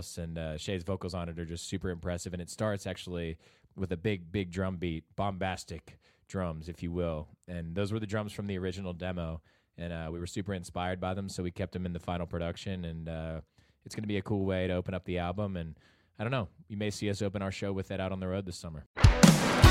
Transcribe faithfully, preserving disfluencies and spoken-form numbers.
else. And uh, Shay's vocals on it are just super impressive. And it starts actually with a big, big drum beat, bombastic drums, if you will. And those were the drums from the original demo. And uh, we were super inspired by them, so we kept them in the final production. And uh, it's going to be a cool way to open up the album. And I don't know, you may see us open our show with it out on the road this summer.